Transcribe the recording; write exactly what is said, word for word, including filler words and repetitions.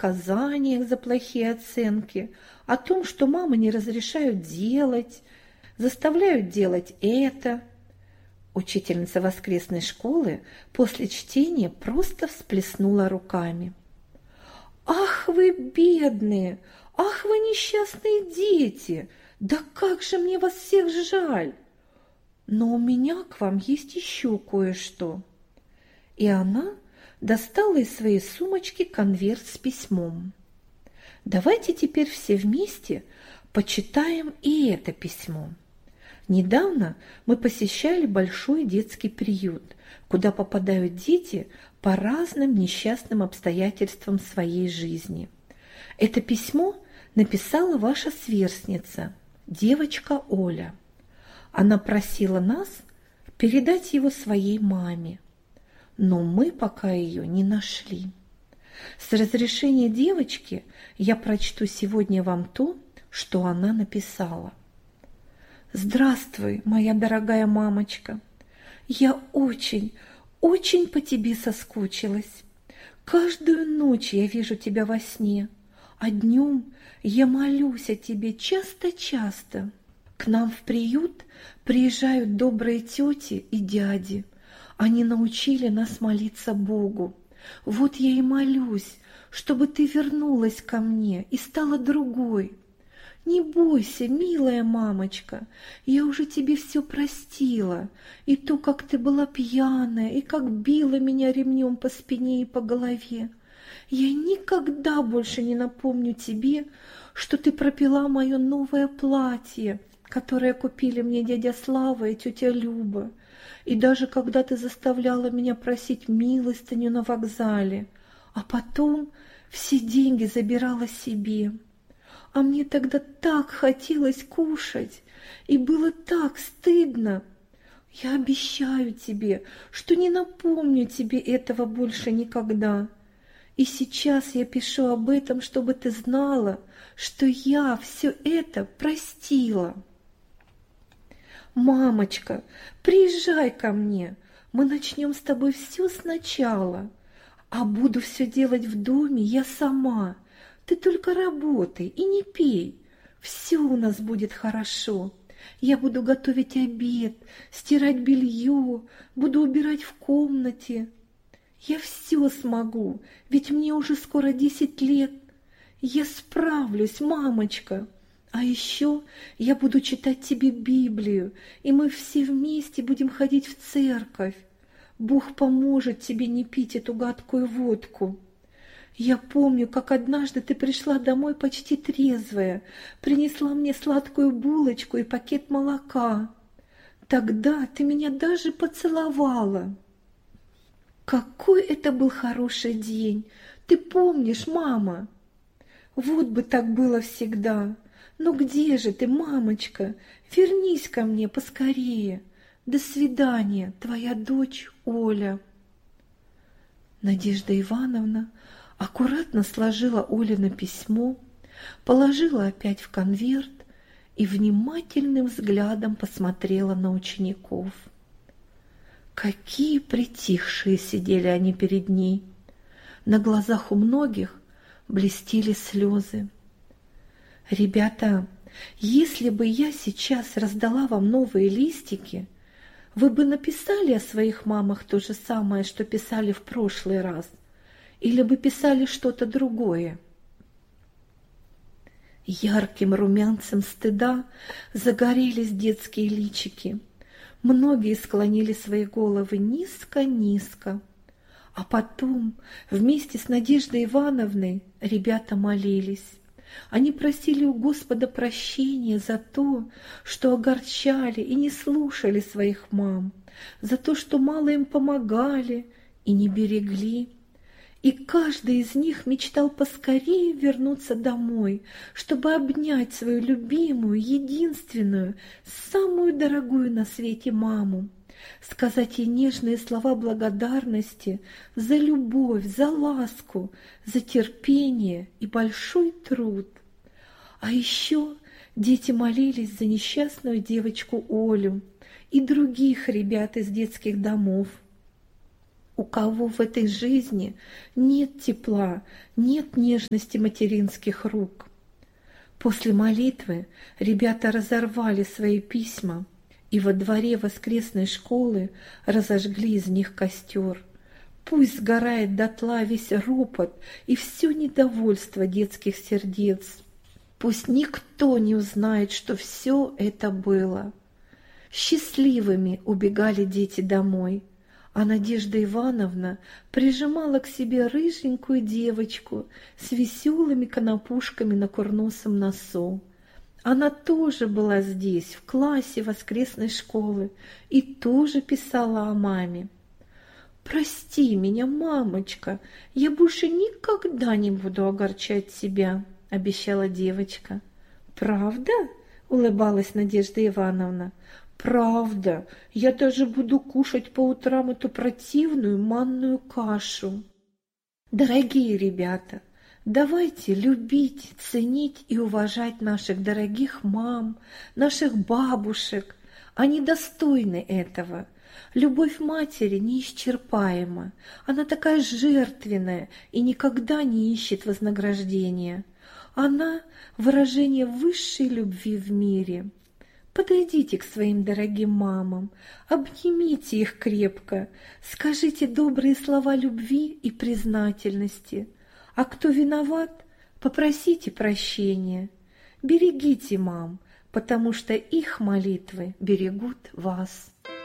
наказаниях за плохие оценки, о том, что мамы не разрешают делать, заставляют делать это. Учительница воскресной школы после чтения просто всплеснула руками. «Ах вы бедные! Ах вы несчастные дети! Да как же мне вас всех жаль! Но у меня к вам есть еще кое-что». И она достала из своей сумочки конверт с письмом. Давайте теперь все вместе почитаем и это письмо. Недавно мы посещали большой детский приют, куда попадают дети по разным несчастным обстоятельствам своей жизни. Это письмо написала ваша сверстница, девочка Оля. Она просила нас передать его своей маме, но мы пока ее не нашли. С разрешения девочки я прочту сегодня вам то, что она написала. «Здравствуй, моя дорогая мамочка. Я очень, очень по тебе соскучилась. Каждую ночь я вижу тебя во сне, а днем я молюсь о тебе часто-часто. К нам в приют приезжают добрые тети и дяди. Они научили нас молиться Богу. Вот я и молюсь, чтобы ты вернулась ко мне и стала другой. Не бойся, милая мамочка, я уже тебе все простила, и то, как ты была пьяная, и как била меня ремнем по спине и по голове. Я никогда больше не напомню тебе, что ты пропила мое новое платье, которое купили мне дядя Слава и тетя Люба, и даже когда ты заставляла меня просить милостыню на вокзале, а потом все деньги забирала себе. А мне тогда так хотелось кушать, и было так стыдно. Я обещаю тебе, что не напомню тебе этого больше никогда. И сейчас я пишу об этом, чтобы ты знала, что я все это простила. Мамочка, приезжай ко мне, мы начнем с тобой все сначала, а буду все делать в доме я сама. Ты только работай и не пей. Все у нас будет хорошо. Я буду готовить обед, стирать белье, буду убирать в комнате. Я все смогу, ведь мне уже скоро десять лет. Я справлюсь, мамочка. А еще я буду читать тебе Библию, и мы все вместе будем ходить в церковь. Бог поможет тебе не пить эту гадкую водку. Я помню, как однажды ты пришла домой почти трезвая, принесла мне сладкую булочку и пакет молока. Тогда ты меня даже поцеловала. Какой это был хороший день! Ты помнишь, мама? Вот бы так было всегда. Ну где же ты, мамочка? Вернись ко мне поскорее. До свидания, твоя дочь Оля. Надежда Ивановна аккуратно сложила Олино письмо, положила опять в конверт и внимательным взглядом посмотрела на учеников. Какие притихшие сидели они перед ней. На глазах у многих блестели слезы. «Ребята, если бы я сейчас раздала вам новые листики, вы бы написали о своих мамах то же самое, что писали в прошлый раз? Или бы писали что-то другое?» Ярким румянцем стыда загорелись детские личики. Многие склонили свои головы низко-низко. А потом вместе с Надеждой Ивановной ребята молились. Они просили у Господа прощения за то, что огорчали и не слушали своих мам, за то, что мало им помогали и не берегли. И каждый из них мечтал поскорее вернуться домой, чтобы обнять свою любимую, единственную, самую дорогую на свете маму, сказать ей нежные слова благодарности за любовь, за ласку, за терпение и большой труд. А еще дети молились за несчастную девочку Олю и других ребят из детских домов. У кого в этой жизни нет тепла, нет нежности материнских рук? После молитвы ребята разорвали свои письма и во дворе воскресной школы разожгли из них костер. Пусть сгорает дотла весь ропот и все недовольство детских сердец. Пусть никто не узнает, что все это было. Счастливыми убегали дети домой, а Надежда Ивановна прижимала к себе рыженькую девочку с веселыми конопушками на курносом носу. Она тоже была здесь, в классе воскресной школы, и тоже писала о маме. «Прости меня, мамочка, я больше никогда не буду огорчать тебя», — обещала девочка. «Правда?» — улыбалась Надежда Ивановна. «Правда, я даже буду кушать по утрам эту противную манную кашу». Дорогие ребята, давайте любить, ценить и уважать наших дорогих мам, наших бабушек. Они достойны этого. Любовь матери неисчерпаема. Она такая жертвенная и никогда не ищет вознаграждения. Она – выражение высшей любви в мире. Подойдите к своим дорогим мамам, обнимите их крепко, скажите добрые слова любви и признательности. А кто виноват, попросите прощения. Берегите мам, потому что их молитвы берегут вас.